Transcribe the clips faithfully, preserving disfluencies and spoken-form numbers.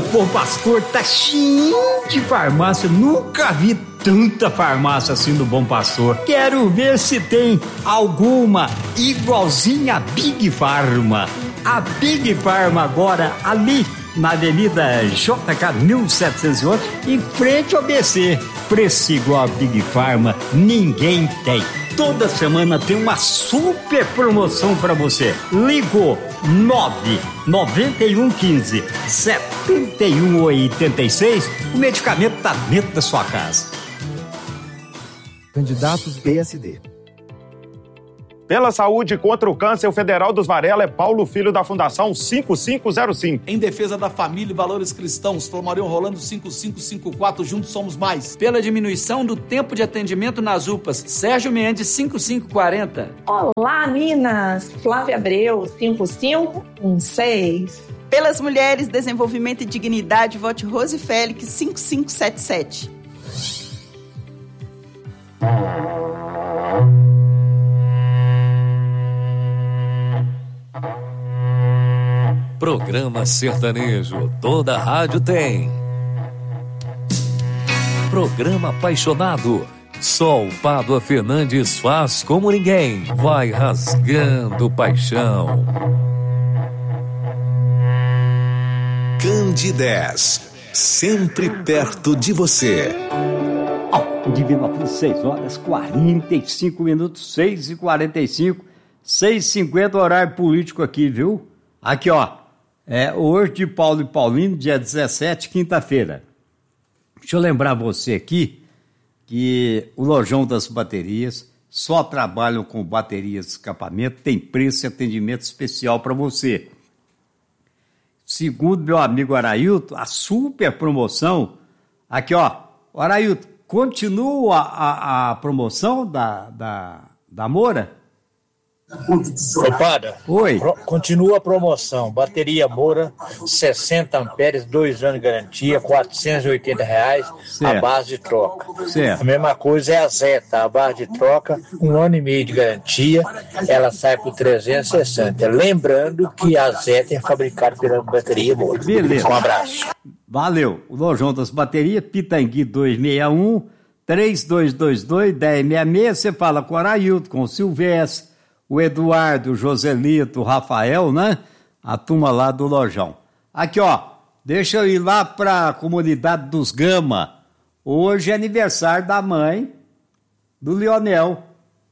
Bom Pastor tá cheio de farmácia, nunca vi tanta farmácia assim do Bom Pastor. Quero ver se tem alguma igualzinha a Big Pharma. A Big Pharma agora ali na Avenida J K mil setecentos e oito, em frente ao B C. Preço igual a Big Pharma, ninguém tem. Toda semana tem uma super promoção para você. Ligou nove nove um um cinco sete um oito seis, o medicamento tá dentro da sua casa. Candidatos P S D. Pela saúde contra o câncer, o federal dos Varela é Paulo Filho, da Fundação cinco cinco zero cinco. Em defesa da família e valores cristãos, Flomarion Rolando cinco cinco cinco quatro, juntos somos mais. Pela diminuição do tempo de atendimento nas U P As, Sérgio Mendes cinco cinco quatro zero. Olá, Minas! Flávia Abreu cinco cinco um seis. Pelas mulheres, desenvolvimento e dignidade, vote Rose Félix cinco cinco sete sete. Programa sertanejo, toda rádio tem. Programa apaixonado, só o Pádua Fernandes faz como ninguém, vai rasgando paixão. Candidez, sempre perto de você. Oh, Divino Apolo, seis horas, quarenta e cinco minutos, seis e quarenta e cinco, seis e cinquenta, horário político aqui, viu? Aqui, ó. É, hoje de Paulo e Paulino, dia dezessete, quinta-feira. Deixa eu lembrar você aqui que o Lojão das Baterias só trabalham com baterias de escapamento, tem preço e atendimento especial para você. Segundo meu amigo Arailton, a super promoção, aqui ó, Arailton, continua a, a promoção da, da, da Moura? Ô, Pada, Oi. Pro, continua a promoção. Bateria Moura, sessenta amperes, dois anos de garantia, quatrocentos e oitenta reais, certo. A base de troca. Certo. A mesma coisa é a Zeta, a base de troca, um ano e meio de garantia, ela sai por trezentos e sessenta. Lembrando que a Zeta é fabricada pela Bateria Moura. Beleza. Um abraço. Valeu. O Lojão das Baterias, Pitangui dois seis um, três dois dois dois, um zero seis seis. Você fala com o Arailton, com o Silvestre, o Eduardo, o Joselito, o Rafael, né? A turma lá do Lojão. Aqui, ó, deixa eu ir lá para a comunidade dos Gama. Hoje é aniversário da mãe do Leonel.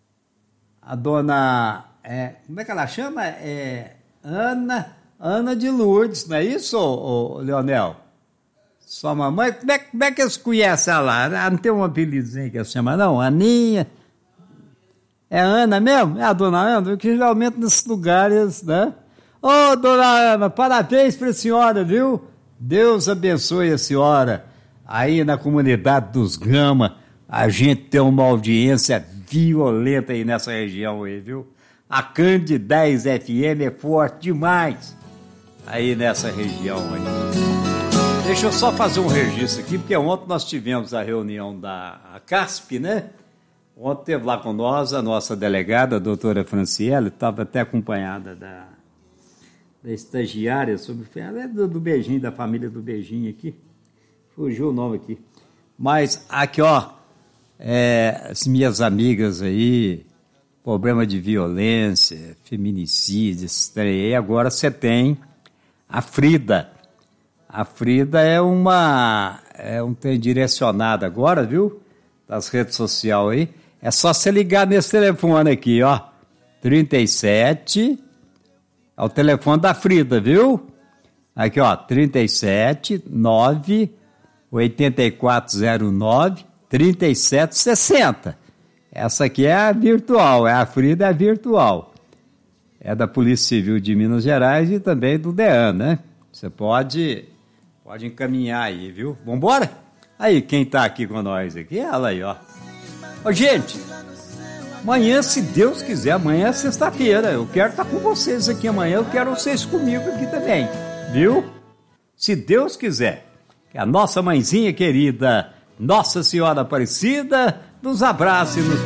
A dona, é, como é que ela chama? É Ana, Ana de Lourdes, não é isso, ô, ô, Leonel? Sua mamãe, como é, como é que eles conhecem ela? Ela não tem um apelidozinho que ela chama, não? Aninha. É a Ana mesmo? É a dona Ana? Porque geralmente nesses lugares, né? Ô, oh, dona Ana, parabéns para a senhora, viu? Deus abençoe a senhora. Aí na comunidade dos Gama, a gente tem uma audiência violenta aí nessa região aí, viu? A Cande dez F M é forte demais aí nessa região aí. Deixa eu só fazer um registro aqui, porque ontem nós tivemos a reunião da CASP, né? Ontem esteve lá com nós a nossa delegada, a doutora Franciele, estava até acompanhada da, da estagiária, sobre, ela é do, do Beijinho, da família do Beijinho aqui, fugiu o nome aqui. Mas aqui, ó, é, as minhas amigas aí, problema de violência, feminicídio, esse trem aí, agora você tem a Frida. A Frida é uma, é um trem direcionado agora, viu? Das redes sociais aí. É só você ligar nesse telefone aqui, ó. trinta e sete. É o telefone da Frida, viu? Aqui, ó. trinta e sete, nove, oito quatro zero nove, trinta e sete sessenta. Essa aqui é a virtual. É a Frida, é a virtual. É da Polícia Civil de Minas Gerais e também do DEAN, né? Você pode, pode encaminhar aí, viu? Vambora? Aí, quem tá aqui com nós aqui? Ela aí, ó. Ô, gente, amanhã, se Deus quiser, amanhã é sexta-feira. Eu quero estar com vocês aqui amanhã. Eu quero vocês comigo aqui também, viu? Se Deus quiser. Que a nossa mãezinha querida, Nossa Senhora Aparecida, nos abrace e nos